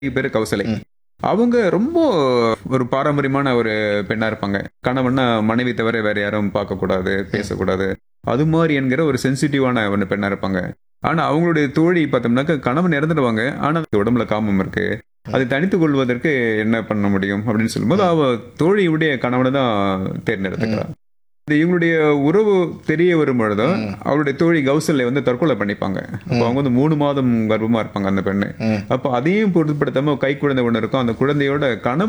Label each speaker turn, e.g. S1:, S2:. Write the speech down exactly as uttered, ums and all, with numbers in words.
S1: பேரு கௌசலை. அவங்க ரொம்ப ஒரு பாரம்பரியமான ஒரு பெண்ணா இருப்பாங்க. கணவன்னா மனைவி தவிர வேற யாரும் பார்க்கக்கூடாது, பேசக்கூடாது. அது மாரி என்கிற ஒரு சென்சிட்டிவான ஒரு பெண்ணா இருப்பாங்க. ஆனா அவங்களுடைய தோழி பார்த்தோம்னாக்க கணவன் இறந்துடுவாங்க. ஆனா உடம்புல காமம் இருக்கு. அதை தணித்துக் கொள்வதற்கு என்ன பண்ண முடியும் அப்படின்னு சொல்லும்போது அவ தோழியுடைய கணவனை தான் தேர்ந்தெடுத்துக்கிறா. இது இவங்களுடைய உறவு தெரிய வரும் பொழுதும் அவருடைய தோழி கௌசல்யா வந்து தற்கொலை பண்ணிப்பாங்க. அப்போ அவங்க வந்து மூணு மாதம் கர்ப்பமா இருப்பாங்க அந்த பெண்ணு. அப்போ அதையும் பொருட்படுத்தாம கை குழந்தை ஒண்ணு இருக்கும். அந்த குழந்தையோட கணவன்